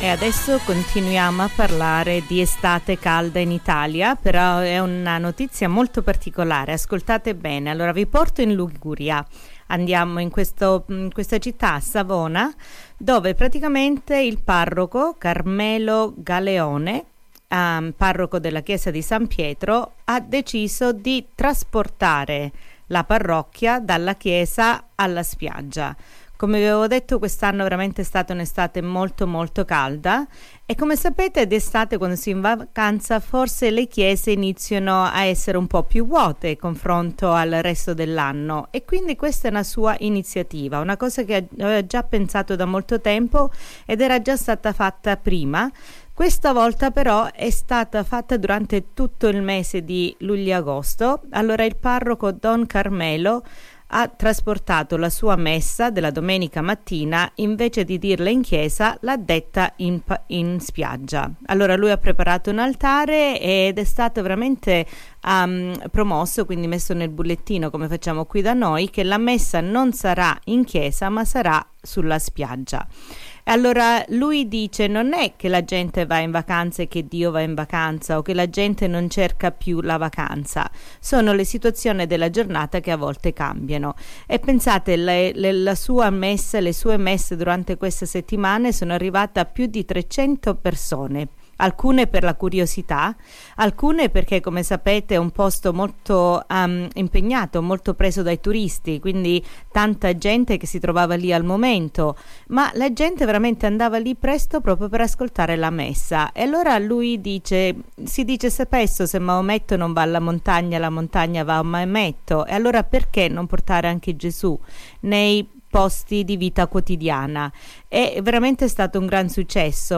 E adesso continuiamo a parlare di estate calda in Italia, però è una notizia molto particolare, ascoltate bene. Allora vi porto in Liguria, andiamo in questa città, Savona, dove praticamente il parroco Carmelo Galeone, parroco della chiesa di San Pietro, ha deciso di trasportare la parrocchia dalla chiesa alla spiaggia. Come vi avevo detto, quest'anno veramente è stata un'estate molto molto calda e come sapete d'estate, quando si è in vacanza, forse le chiese iniziano a essere un po' più vuote in confronto al resto dell'anno, e quindi questa è una sua iniziativa, una cosa che aveva già pensato da molto tempo ed era già stata fatta prima. Questa volta però è stata fatta durante tutto il mese di luglio-agosto. Allora il parroco Don Carmelo ha trasportato la sua messa della domenica mattina, invece di dirla in chiesa, l'ha detta in spiaggia. Allora lui ha preparato un altare ed è stato veramente promosso, quindi messo nel bollettino, come facciamo qui da noi, che la messa non sarà in chiesa ma sarà sulla spiaggia. Allora lui dice: non è che la gente va in vacanza e che Dio va in vacanza, o che la gente non cerca più la vacanza, sono le situazioni della giornata che a volte cambiano. E pensate, la sua messa, le sue messe durante queste settimane sono arrivate a più di 300 persone. Alcune per la curiosità, alcune perché, come sapete, è un posto molto impegnato, molto preso dai turisti, quindi tanta gente che si trovava lì al momento, ma la gente veramente andava lì presto proprio per ascoltare la messa. E allora lui si dice spesso: se Maometto non va alla montagna, la montagna va a Maometto, e allora perché non portare anche Gesù nei posti di vita quotidiana? È veramente stato un gran successo.